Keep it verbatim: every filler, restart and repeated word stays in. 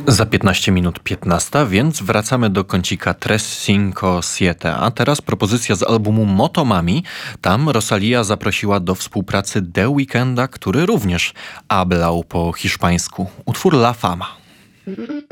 Za piętnaście minut piętnasta, więc wracamy do kącika Tres Cinco Siete. A teraz propozycja z albumu Motomami. Tam Rosalía zaprosiła do współpracy The Weeknda, który również hablał po hiszpańsku. Utwór La Fama.